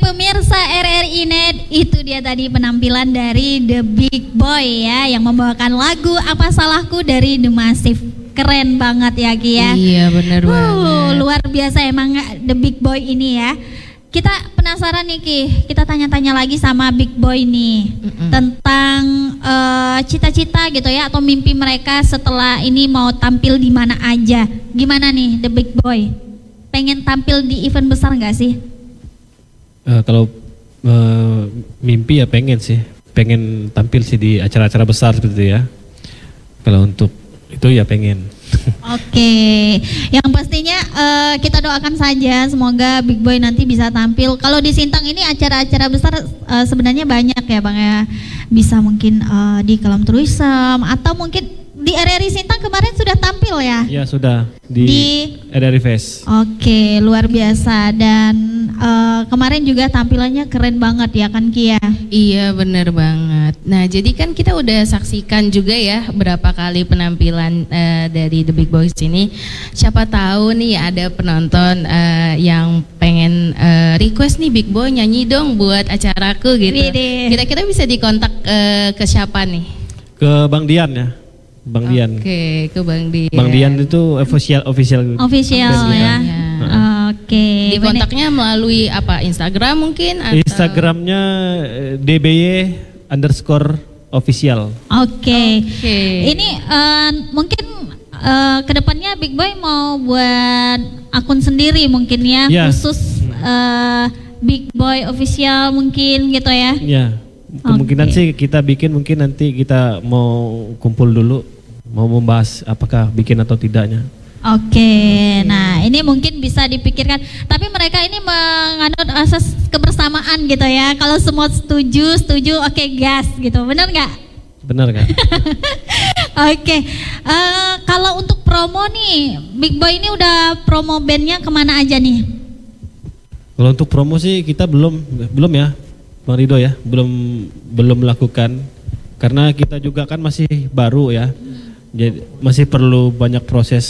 pemirsa RRI Net, itu dia tadi penampilan dari The Big Boy ya, yang membawakan lagu Apa Salahku dari The Massive. Keren banget ya Ki ya. Iya benar banget. Luar biasa emang The Big Boy ini ya. Kita penasaran nih Ki, kita tanya-tanya lagi sama Big Boy nih tentang cita-cita gitu ya, atau mimpi mereka setelah ini mau tampil di mana aja. Gimana nih The Big Boy? Pengen tampil di event besar nggak sih? Kalau mimpi ya pengen tampil sih di acara-acara besar seperti itu ya. Kalau untuk itu ya pengen. Oke, yang pastinya kita doakan saja semoga Big Boy nanti bisa tampil. Kalau di Sintang ini acara-acara besar sebenarnya banyak ya Bang ya. Bisa mungkin di Kelam Tourism atau mungkin di RRI Sintang kemarin sudah tampil ya? Ya sudah di RRI Fest. Oke, luar biasa. Dan kemarin juga tampilannya keren banget ya kan Kia? Iya benar banget. Nah jadi kan kita udah saksikan juga ya berapa kali penampilan dari The Big Boys ini. Siapa tahu nih ada penonton yang pengen request nih Big Boy nyanyi dong buat acaraku gitu. Kira-kira bisa dikontak ke siapa nih? Ke Bang Dian ya. Bang Dian. Oke, ke Bang Dian. Bang Dian itu official ya. Oke. Di kontaknya melalui apa? Instagram mungkin? Atau? Instagramnya DBY_official. Oke. Ini mungkin kedepannya Big Boy mau buat akun sendiri mungkin ya, khusus Big Boy official mungkin gitu ya? Ya. Kemungkinan sih kita bikin, mungkin nanti kita mau kumpul dulu, mau membahas apakah bikin atau tidaknya. Oke, nah ini mungkin bisa dipikirkan. Tapi mereka ini menganut asas kebersamaan gitu ya. Kalau semua setuju, oke gas gitu. Benar nggak? Benar kan? Oke, kalau untuk promo nih, Big Boy ini udah promo bandnya kemana aja nih? Kalau untuk promo sih kita belum ya, Bang Rido ya, belum melakukan, karena kita juga kan masih baru ya, jadi masih perlu banyak proses,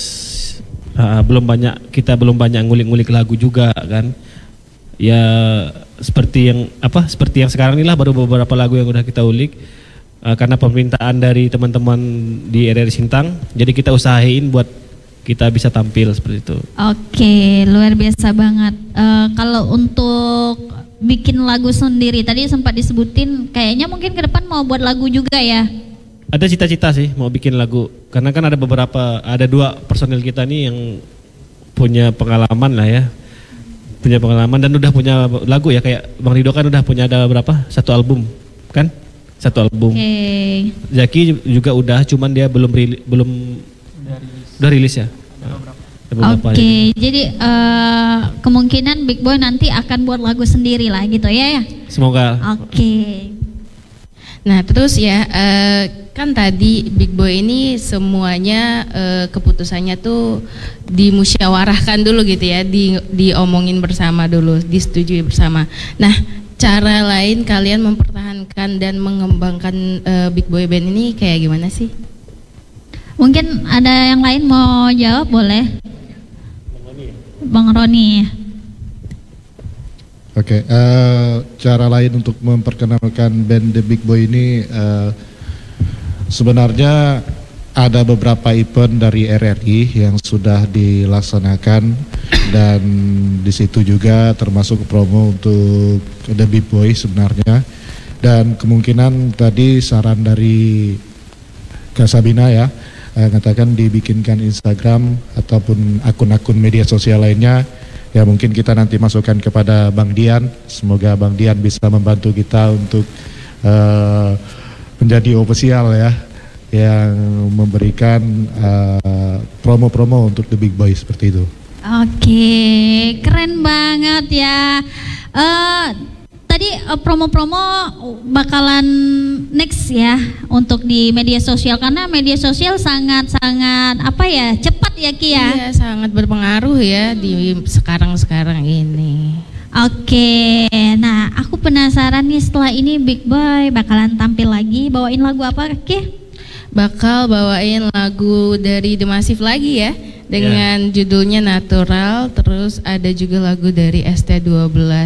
kita belum banyak ngulik-ngulik lagu juga kan, ya seperti yang sekarang inilah baru beberapa lagu yang udah kita ulik, karena permintaan dari teman-teman di RRI Sintang, jadi kita usahain buat kita bisa tampil seperti itu. Oke, luar biasa banget. Kalau untuk bikin lagu sendiri tadi sempat disebutin, kayaknya mungkin ke depan mau buat lagu juga ya? Ada cita-cita sih mau bikin lagu, karena kan ada dua personil kita nih yang punya pengalaman lah ya, punya pengalaman dan udah punya lagu ya, kayak Bang Rido kan udah punya ada berapa? Satu album kan? Satu album. Zaki juga udah, cuman dia belum udah rilis ya. Oke, jadi kemungkinan Big Boy nanti akan buat lagu sendiri lah gitu ya? Semoga. Oke. Nah terus ya, kan tadi Big Boy ini semuanya keputusannya tuh dimusyawarahkan dulu gitu ya, diomongin bersama dulu, disetujui bersama. Nah cara lain kalian mempertahankan dan mengembangkan Big Boy Band ini kayak gimana sih? Mungkin ada yang lain mau jawab, boleh? Bang Roni. Oke, cara lain untuk memperkenalkan band The Big Boy ini sebenarnya ada beberapa event dari RRI yang sudah dilaksanakan, dan di situ juga termasuk promo untuk The Big Boy sebenarnya. Dan kemungkinan tadi saran dari Kak Sabina ya, katakan dibikinkan Instagram ataupun akun-akun media sosial lainnya, ya mungkin kita nanti masukkan kepada Bang Dian. Semoga Bang Dian bisa membantu kita untuk menjadi official ya, yang memberikan promo-promo untuk The Big Boy seperti itu. Oke, keren banget ya. Tadi promo-promo bakalan next ya untuk di media sosial, karena media sosial sangat-sangat cepat ya Ki ya? Iya, sangat berpengaruh ya di sekarang ini. Oke, nah aku penasaran nih, setelah ini Big Boy bakalan tampil lagi, bawain lagu apa Ki? Bakal bawain lagu dari The Massive lagi ya, dengan judulnya Natural, terus ada juga lagu dari ST12.